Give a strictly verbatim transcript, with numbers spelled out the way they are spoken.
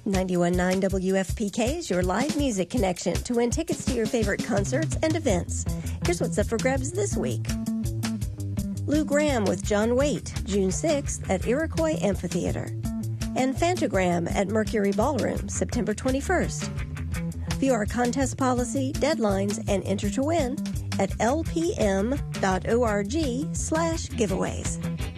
ninety-one point nine W F P K is your live music connection to win tickets to your favorite concerts and events. Here's what's up for grabs this week. Lou Gramm with John Waite, June sixth at Iroquois Amphitheater. And Fantagram at Mercury Ballroom, September twenty-first. View our contest policy, deadlines, and enter to win at lpm.org slash giveaways.